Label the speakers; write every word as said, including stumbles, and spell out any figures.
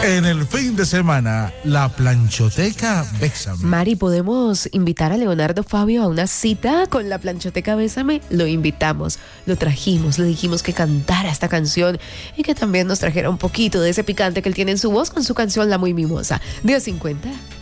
Speaker 1: En el fin de semana, la Planchoteca Bésame.
Speaker 2: Mari, ¿podemos invitar a Leonardo Fabio a una cita con la Planchoteca Bésame? Lo invitamos, lo trajimos, le dijimos que cantara esta canción y que también nos trajera un poquito de ese picante que él tiene en su voz con su canción La Muy Mimosa. diez cincuenta.